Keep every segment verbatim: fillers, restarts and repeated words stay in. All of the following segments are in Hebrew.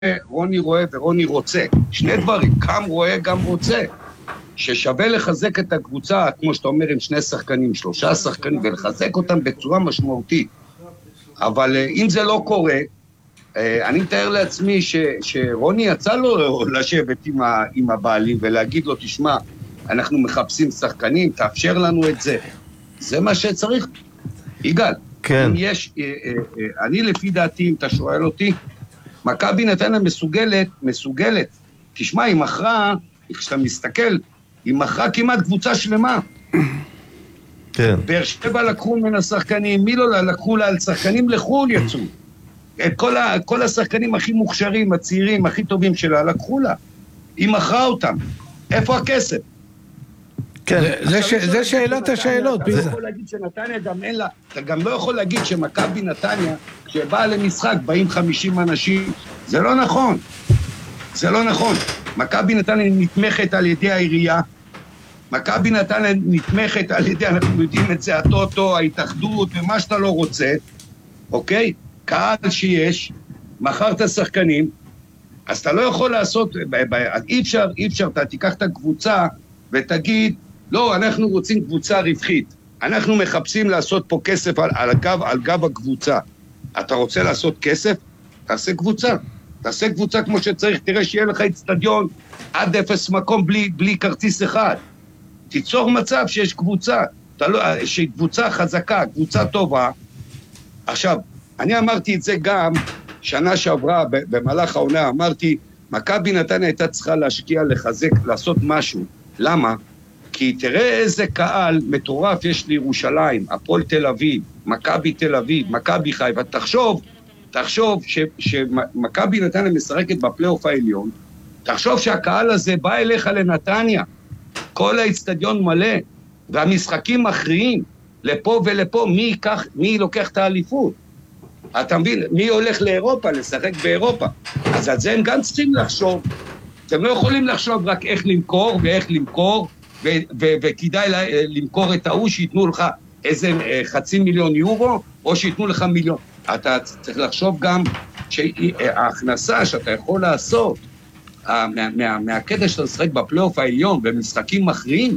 רוני רואה ורוני רוצה, שני דברים, גם רואה גם רוצה, ששווה לחזק את הקבוצה, כמו שאתה אומר, עם שני שחקנים, שלושה שחקנים, ולחזק אותם בצורה משמעותית. אבל אם זה לא קורה, אני מתאר לעצמי ש, שרוני יצא לו לשבת עם, ה, עם הבעלים ולהגיד לו, תשמע, אנחנו מחפשים שחקנים, תאפשר לנו את זה. זה מה שצריך. יגאל, כן. אם יש, אני לפי דעתי, אם אתה שואל אותי, מכבי נתניה מסוגלת, מסוגלת. תשמע, היא מכרה, כשאתה מסתכל, היא מכרה כמעט קבוצה שלמה. כן. באר שבע לקחו מן השחקנים, מי לא לקחו לה על שחקנים לחול יצאו. את כל, ה, כל השחקנים הכי מוכשרים, הצעירים, הכי טובים שלה, לקחו לה. היא מכרה אותם. איפה הכסף? כן, זה, ש... זה שאלת השאלות, פיזה. אתה יכול להגיד שנתניה גם אין לה, אתה גם לא יכול להגיד שמכבי נתניה, כשבאה למשחק, באים חמישים אנשים, זה לא נכון. זה לא נכון. מכבי נתניה נתמכת על ידי העירייה, מכבי נתניה נתמכת על ידי, אנחנו יודעים את זה, הטוטו, ההתאחדות, ומה שאתה לא רוצה, אוקיי? קהל שיש, מכרת שחקנים, אז אתה לא יכול לעשות, אי אפשר, אי אפשר, אתה תיקח את הקבוצה ותגיד, לא, אנחנו רוצים קבוצה רווחית, אנחנו מחפשים לעשות פה כסף על, על, הגב, על גב הקבוצה. אתה רוצה לעשות כסף? תעשה קבוצה. תעשה קבוצה כמו שצריך, תראה שיהיה לך אצטדיון עד אפס מקום בלי, בלי כרטיס אחד. תיצור מצב שיש קבוצה, לא, שהיא קבוצה חזקה, קבוצה טובה. עכשיו, אני אמרתי את זה גם שנה שעברה, במהלך העונה, אמרתי, מכבי נתניה הייתה צריכה להשקיע, לחזק, לעשות משהו. למה? כי תראה איזה קהל מטורף יש לירושלים, הפועל תל אביב, מכבי תל אביב, מכבי חיפה. תחשוב, תחשוב ש, שמכבי נתניה משחקת בפלייאוף העליון, תחשוב שהקהל הזה בא אליך לנתניה, כל האצטדיון מלא, והמשחקים מכריעים, לפה ולפה, מי ייקח, מי לוקח את האליפות? אתה מבין, מי הולך לאירופה, לשחק באירופה? אז על זה הם גם צריכים לחשוב. אתם לא יכולים לחשוב רק איך למכור ואיך למכור, ו- ו- וכדאי למכור את ההוא שיתנו לך איזה חצי מיליון יורו, או שיתנו לך מיליון. אתה צריך לחשוב גם שההכנסה שאתה יכול לעשות, מה, מה, מהקטע שאתה משחק בפלייאוף העליון, במשחקים מכריעים,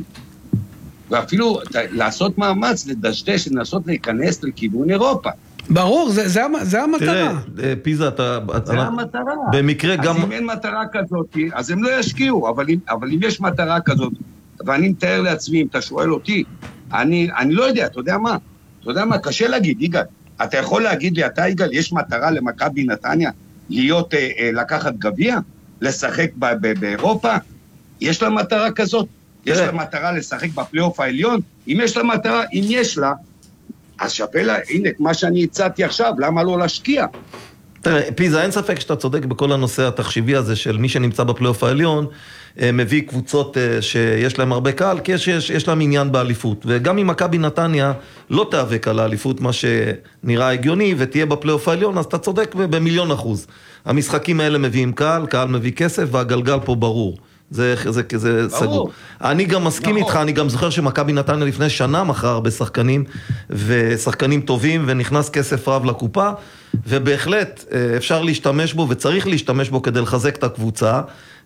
ואפילו לעשות מאמץ, לדשדש, לנסות להיכנס לכיוון אירופה. ברור, זה, זה, זה המטרה. תראה, פיזה, אתה... זה אני... המטרה. במקרה אז גם... אם אין מטרה כזאת, אז הם לא ישקיעו, אבל אם, אבל אם יש מטרה כזאת, ואני מתאר לעצמי, אם אתה שואל אותי, אני, אני לא יודע, אתה יודע מה? אתה יודע מה? קשה להגיד, יגאל. אתה יכול להגיד לי, אתה יגאל, יש מטרה למכבי נתניה להיות, אה, אה, לקחת גביע? לשחק ב- ב- באירופה? יש לה מטרה כזאת? יש לה מטרה לשחק בפלייאוף העליון? אם יש לה מטרה, אם יש לה, אז שווה לה, הנה, מה שאני הצעתי עכשיו, למה לא להשקיע? תראה, פיזה, אין ספק שאתה צודק בכל הנושא התחשיבי הזה של מי שנמצא בפלייאוף העליון, מביא קבוצות שיש להם הרבה קהל, כי יש, יש, יש להם עניין באליפות. וגם אם מכבי נתניה לא תיאבק על האליפות, מה שנראה הגיוני, ותהיה בפלייאוף העליון, אז אתה צודק במיליון אחוז. המשחקים האלה מביאים קהל, קהל מביא כסף, והגלגל פה ברור. זה, זה, זה סגור. אני גם מסכים איתך, אני גם זוכר שמכבי נתניה לפני שנה מכרה הרבה שחקנים, ושחקנים טובים, ונכנס כסף רב לקופה, ובהחלט אפשר להשתמש בו, וצריך להשתמש בו כדי לחזק את הקבוצה,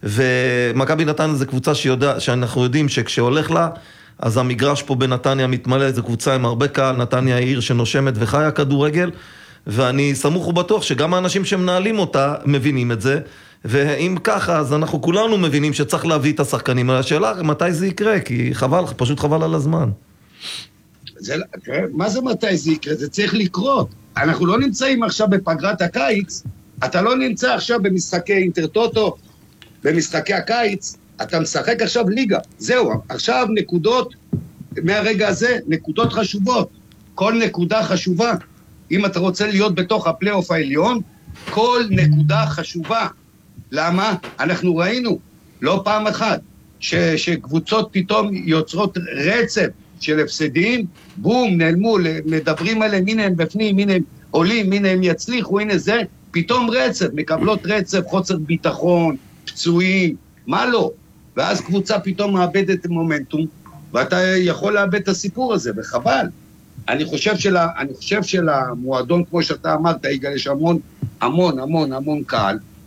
ומכבי נתניה זה קבוצה שיודע, שאנחנו יודעים שכשהולך לה, אז המגרש פה בנתניה מתמלא, זו קבוצה עם הרבה קהל, נתניה היא עיר שנושמת וחיה כדורגל, ואני סמוך ובטוח שגם האנשים שמנהלים אותה מבינים את זה, ואם ככה, אז אנחנו כולנו מבינים שצריך להביא את השחקנים. השאלה, מתי זה יקרה? כי חבל, פשוט חבל על הזמן. זה, מה זה מתי זה יקרה? זה צריך לקרות. אנחנו לא נמצאים עכשיו בפגרת הקיץ, אתה לא נמצא עכשיו במשחקי אינטרטוטו, במשחקי הקיץ, אתה משחק עכשיו ליגה. זהו, עכשיו נקודות, מהרגע הזה, נקודות חשובות. כל נקודה חשובה. אם אתה רוצה להיות בתוך הפלייאוף העליון, כל נקודה חשובה. למה? אנחנו ראינו, לא פעם אחת, ש, שקבוצות פתאום יוצרות רצף של הפסדים, בום, נעלמו, מדברים עליהם, הנה הם בפנים, הנה הם עולים, הנה הם יצליחו, הנה זה, פתאום רצף, מקבלות רצף, חוסר ביטחון, פצועים, מה לא? ואז קבוצה פתאום מאבדת מומנטום, ואתה יכול לאבד את הסיפור הזה, וחבל. אני חושב שלה, אני חושב שלמועדון, כמו שאתה אמרת, יגאל, יש המון, המון, המון, המון קהל,